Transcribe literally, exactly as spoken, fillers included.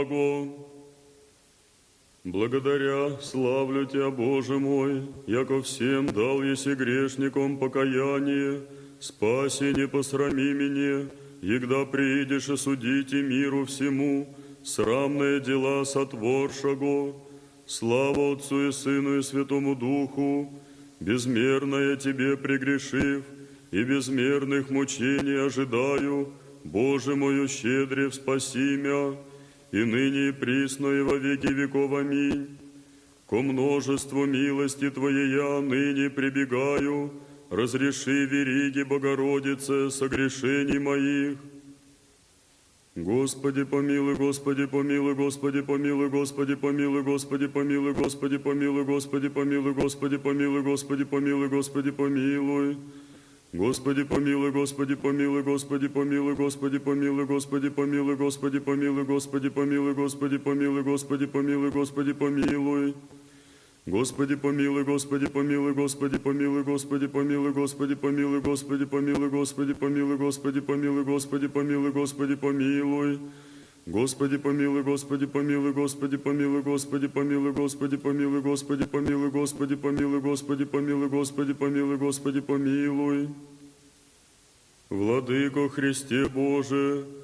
Благодаря, славлю Тебя, Боже мой, яко всем дал еси грешникам покаяние, спаси не посрами меня, егда приидешь и судите миру всему, срамные дела сотворшего. Слава Отцу и Сыну и Святому Духу, безмерное Тебе прегрешив, и безмерных мучений ожидаю, Боже мой, щедрев спаси мя, и ныне и присно и во веки веков. Аминь. Ко множеству милости Твоей я ныне прибегаю, разреши вериги Богородице согрешений моих. Господи помилуй, Господи помилуй, Господи помилуй, Господи помилуй, Господи помилуй, Господи помилуй, Господи помилуй, Господи помилуй, Господи помилуй, Господи помилуй. Господи помилуй, Господи помилуй, Господи помилуй, Господи помилуй, Господи помилуй, Господи помилуй, Господи помилуй, Господи помилуй, Господи помилуй, Господи помилуй. Господи помилуй, Господи помилуй, Господи помилуй, Господи помилуй, Господи помилуй, Господи помилуй, Господи помилуй, Господи помилуй, Господи помилуй, Господи помилуй. Господи помилуй, Господи помилуй, Господи помилуй, Господи помилуй, Господи помилуй, Господи помилуй, Господи помилуй, Господи помилуй, Господи помилуй, Господи помилуй. Владыко Христе Боже,